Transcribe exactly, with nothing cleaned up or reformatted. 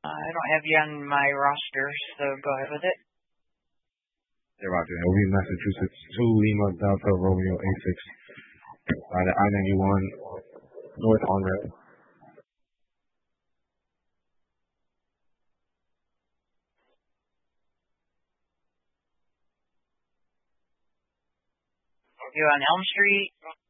I don't have you on my roster, so go ahead with it. Yeah, Roger. It'll be Massachusetts two Lima Delta Romeo eight six by the I ninety-one North on rail. You on Elm Street?